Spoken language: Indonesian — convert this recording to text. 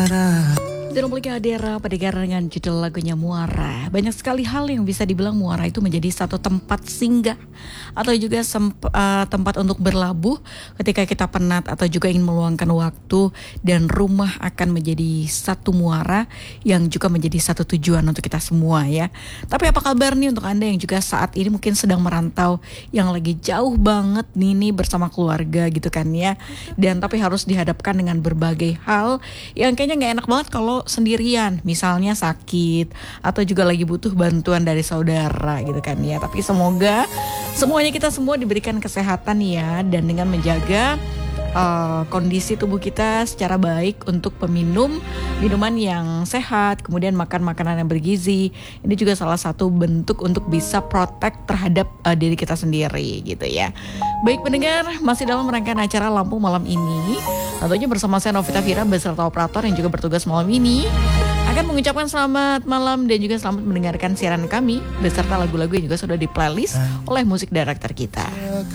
Dan memiliki Adera Padegara dengan judul lagunya Muara. Banyak sekali hal yang bisa dibilang Muara itu menjadi satu tempat singgah atau juga tempat untuk berlabuh ketika kita penat atau juga ingin meluangkan waktu, dan rumah akan menjadi satu muara yang juga menjadi satu tujuan untuk kita semua ya. Tapi apa kabar nih untuk Anda yang juga saat ini mungkin sedang merantau, yang lagi jauh banget nih bersama keluarga gitu kan ya. Dan tapi harus dihadapkan dengan berbagai hal yang kayaknya gak enak banget kalau sendirian, misalnya sakit atau juga lagi butuh bantuan dari saudara gitu kan ya. Tapi semoga semuanya kita semua diberikan kesehatan ya, dan dengan menjaga kondisi tubuh kita secara baik untuk peminum minuman yang sehat, kemudian makan makanan yang bergizi. Ini juga salah satu bentuk untuk bisa protect terhadap diri kita sendiri gitu ya. Baik pendengar, masih dalam rangkaian acara Lampung malam ini, tentunya bersama saya Novita Vira beserta operator yang juga bertugas malam ini akan mengucapkan selamat malam dan juga selamat mendengarkan siaran kami beserta lagu-lagu yang juga sudah di playlist oleh musik director kita.